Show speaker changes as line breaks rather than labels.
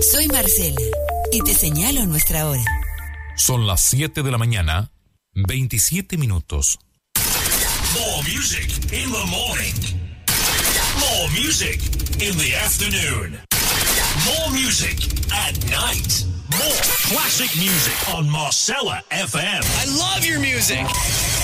Soy Marcela y te señalo nuestra hora.
Son las 7 de la mañana, 27 minutos.
More music in the morning. More music in the afternoon. More music at night. More classic music on Marcella FM.
I love your music.